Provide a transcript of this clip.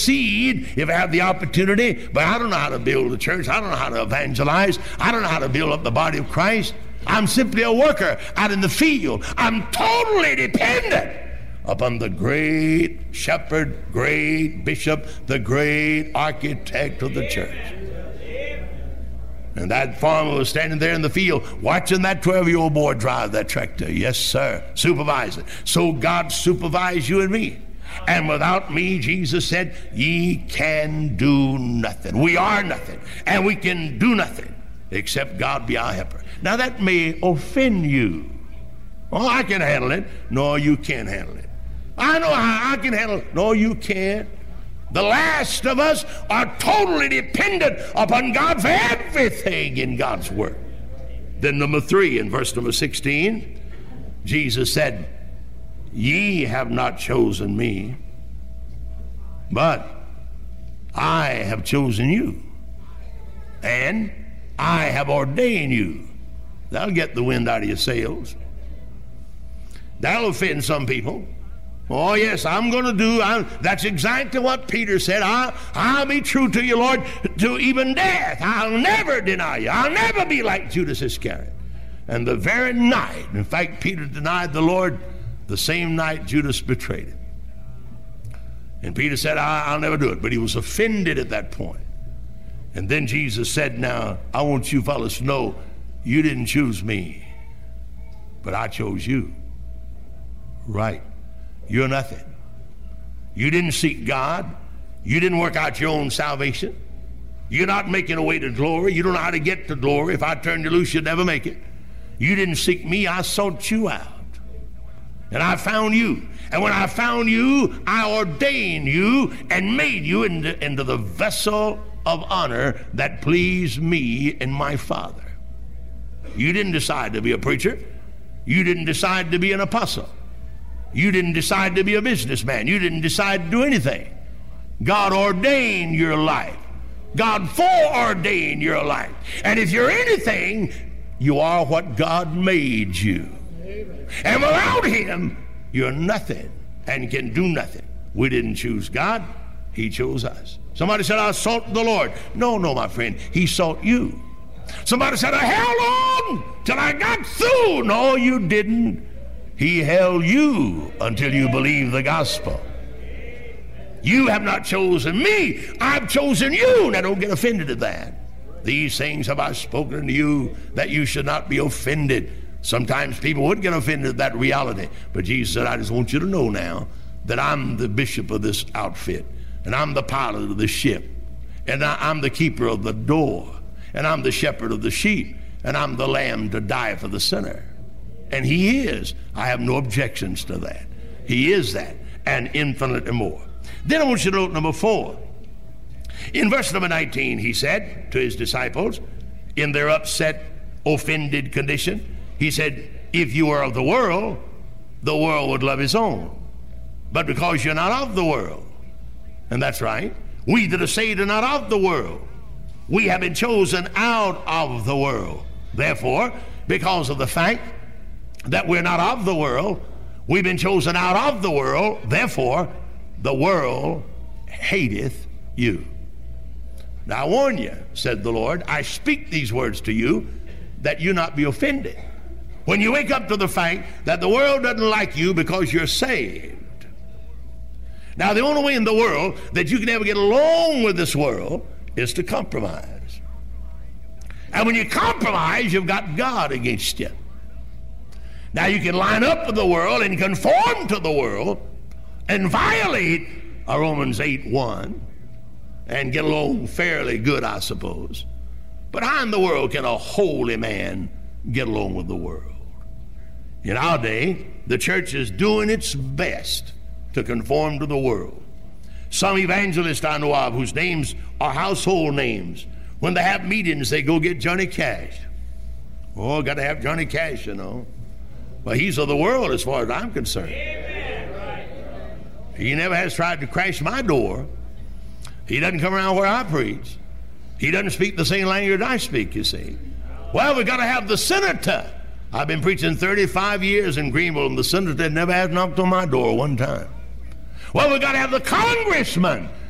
seed if I have the opportunity, but I don't know how to build the church. I don't know how to evangelize. I don't know how to build up the body of Christ. I'm simply a worker out in the field. I'm totally dependent upon the great shepherd, great bishop, the great architect of the church. And that farmer was standing there in the field watching that 12-year-old boy drive that tractor. Yes, sir. Supervise it. So God supervised you and me. And without me, Jesus said, ye can do nothing. We are nothing. And we can do nothing except God be our helper. Now that may offend you. Oh, I can handle it. No, you can't handle it. I know how I can handle it. No, you can't. The last of us are totally dependent upon God for everything in God's word. Then number 3, in verse number 16, Jesus said, ye have not chosen me, but I have chosen you, and I have ordained you. That'll get the wind out of your sails. That'll offend some people. Oh, yes, I'm going to do. That's exactly what Peter said. I'll be true to you, Lord, to even death. I'll never deny you. I'll never be like Judas Iscariot. And the very night, in fact, Peter denied the Lord the same night Judas betrayed him. And Peter said, I'll never do it. But he was offended at that point. And then Jesus said, now, I want you fellas to know you didn't choose me, but I chose you. Right. You're nothing. You didn't seek God. You didn't work out your own salvation. You're not making a way to glory. You don't know how to get to glory. If I turned you loose, you'd never make it. You didn't seek me. I sought you out. And I found you. And when I found you, I ordained you and made you into the vessel of honor that pleased me and my Father. You didn't decide to be a preacher. You didn't decide to be an apostle. You didn't decide to be a businessman. You didn't decide to do anything. God ordained your life. God foreordained your life. And if you're anything, you are what God made you. Amen. And without him, you're nothing and can do nothing. We didn't choose God. He chose us. Somebody said, I sought the Lord. No, my friend. He sought you. Somebody said, I held on till I got through. No, you didn't. He held you until you believe the gospel. You have not chosen me. I've chosen you. Now don't get offended at that. These things have I spoken unto you that you should not be offended. Sometimes people would get offended at that reality. But Jesus said, I just want you to know now that I'm the bishop of this outfit. And I'm the pilot of the ship. And I'm the keeper of the door. And I'm the shepherd of the sheep. And I'm the lamb to die for the sinner. And he is. I have no objections to that. He is that, and infinitely more. Then I want you to note number 4. In verse number 19, he said to his disciples, in their upset, offended condition, he said, if you were of the world would love his own. But because you're not of the world, and that's right, we that are saved are not of the world. We have been chosen out of the world. Therefore, because of the fact that we're not of the world, we've been chosen out of the world, therefore the world hateth you. Now I warn you, said the Lord, I speak these words to you that you not be offended. When you wake up to the fact that the world doesn't like you because you're saved. Now the only way in the world that you can ever get along with this world is to compromise. And when you compromise, you've got God against you. Now you can line up with the world and conform to the world and violate Romans 8:1 and get along fairly good, I suppose. But how in the world can a holy man get along with the world? In our day, the church is doing its best to conform to the world. Some evangelists I know of whose names are household names, when they have meetings, they go get Johnny Cash. Oh, got to have Johnny Cash, you know. Well, he's of the world as far as I'm concerned. Amen. He never has tried to crash my door. He doesn't come around where I preach. He doesn't speak the same language I speak, you see. Well, we got to have the senator. I've been preaching 35 years in Greenville, and the senator never has knocked on my door one time. Well, we got to have the congressman.